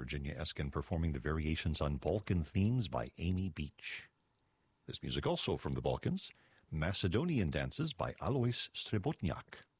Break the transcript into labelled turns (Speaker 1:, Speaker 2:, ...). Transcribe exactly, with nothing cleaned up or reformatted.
Speaker 1: Virginia Eskin performing the variations on Balkan themes by Amy Beach. This music also from the Balkans, Macedonian Dances by Alois Strebotniak.